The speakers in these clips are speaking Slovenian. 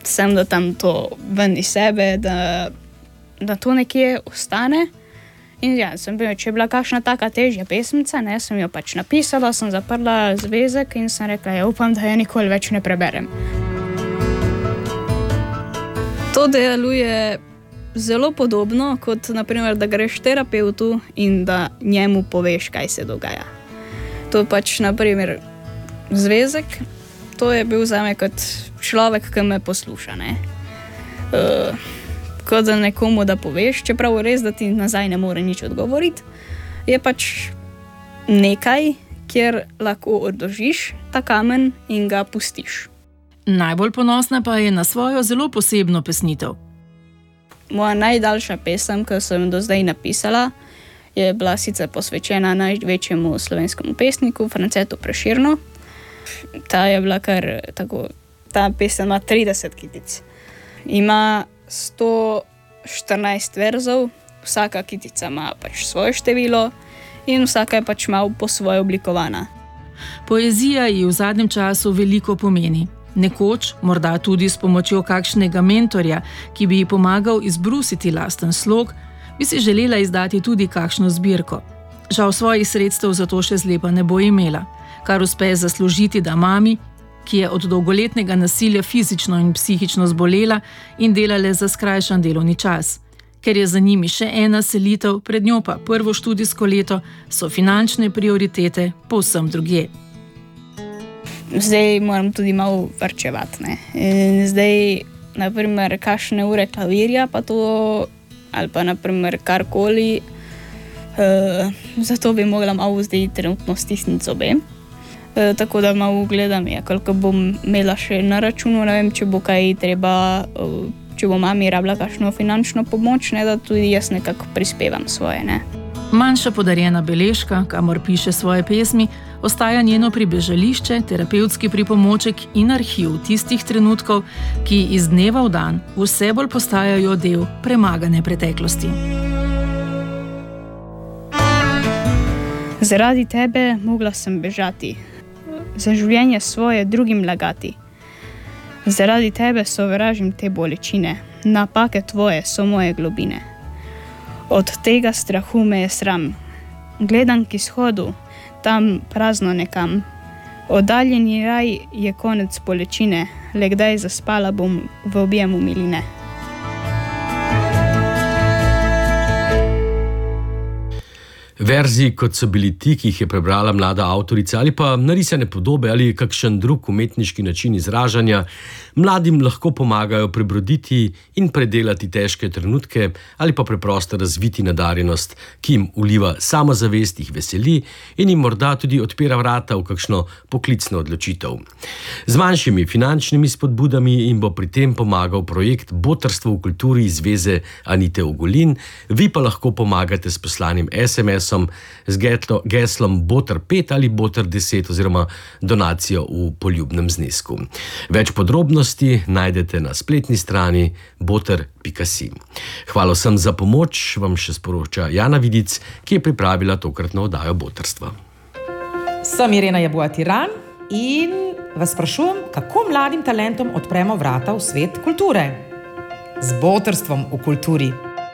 sem, da tam to ven iz sebe, da to nekje ostane. In ja, če je bila kakšna taka težja pesmica, ne, sem jo pač napisala, sem zaprla zvezek in sem rekla, ja, upam, da jo nikoli več ne preberem. To deluje zelo podobno, kot naprimer, da greš terapeutu in da njemu poveš, kaj se dogaja. To pač, naprimer, zvezek, to je bil zame kot človek, ki me posluša, ne. Kot da nekomu da poveš, čeprav res, da ti nazaj ne more nič odgovoriti, je pač nekaj, kjer lahko odložiš ta kamen in ga pustiš. Najbolj ponosna pa je na svojo zelo posebno pesnitev. Moja najdaljša pesem, ki sem do zdaj napisala, je bila sicer posvečena največjemu slovenskemu pesniku, Francetu Prešernu. Ta je bila kar tako, ta pesem ima 30 kitic. Ima 114 verzov, vsaka kitica ima pač svoje število in vsaka je pač malo po svoje oblikovana. Poezija ji v zadnjem času veliko pomeni. Nekoč, morda tudi s pomočjo kakšnega mentorja, ki bi ji pomagal izbrusiti lasten slog, bi si želela izdati tudi kakšno zbirko. Žal svojih sredstev za to še zlepa ne bo imela, kar uspe zaslužiti da mami, ki je od dolgoletnega nasilja fizično in psihično zbolela in delale za skrajšan delovni čas. Ker je za njimi še ena selitev, pred njo pa prvo študijsko leto, so finančne prioritete povsem drugje. Zdaj moram tudi malo varčevati, ne. In zdaj, naprimer, kakšne ure klavirja, pa to, ali pa naprimer karkoli, zato bi mogla malo zdaj trenutno stisniti zobe. Tako da malo gledam, ja, koliko bom imela še na računu, ne vem, če bo kaj treba, če bo mami rabila kakšno finančno pomoč, ne, da tudi jaz nekako prispevam svoje, ne. Manjša podarjena beležka, kamor piše svoje pesmi, ostaja njeno pribežališče, terapevtski pripomoček in arhiv tistih trenutkov, ki iz dneva v dan vse bolj postajajo del premagane preteklosti. Zaradi tebe mogla sem bežati, za življenje svoje drugim lagati. Zaradi tebe sovražim te bolečine, napake tvoje so moje globine. Od tega strahu me je sram. Gledam k izhodu, tam prazno nekam. Oddaljeni raj je konec bolečine, le kdaj zaspala bom v objemu miline. Verzi, kot so bili ti, ki jih je prebrala mlada avtorica, ali pa narisane podobe ali kakšen drug umetniški način izražanja, mladim lahko pomagajo prebroditi in predelati težke trenutke ali pa preprosto razviti nadarjenost, ki jim vliva samozavest, jih veseli in jim morda tudi odpira vrata v kakšno poklicno odločitev. Z manjšimi finančnimi spodbudami jim bo pri tem pomagal projekt Botrstvo v kulturi Zveze Anite Ogulin, vi pa lahko pomagate s poslanim SMS-om z geslom Botr5 ali Botr10 oziroma donacijo v poljubnem znesku. Več podrobnosti najdete na spletni strani botr.si. Hvala vsem za pomoč, vam še sporoča Jana Vidic, ki je pripravila tokratno oddajo Botrstva. Sem Irena Jabuatiran in vas sprašujem, kako mladim talentom odpremo vrata v svet kulture. Z Botrstvom v kulturi.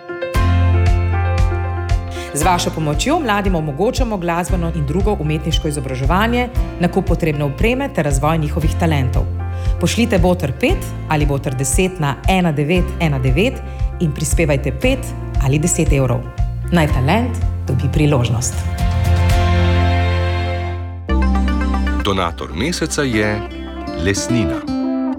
Z vašo pomočjo mladim omogočamo glasbeno in drugo umetniško izobraževanje, nakup potrebne opreme ter razvoj njihovih talentov. Pošljite Botr5 ali Botr10 na 1919 in prispevajte 5 ali 10 evrov. Naj talent dobi priložnost. Donator meseca je Lesnina.